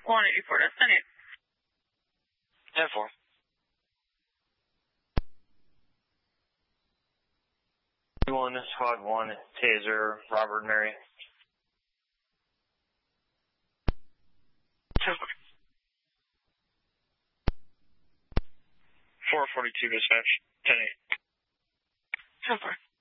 184, that's 10-8. 10-4. One, Squad 1, Taser, Robert Mary. 10-4. 442 dispatch, 10-8. 10-4.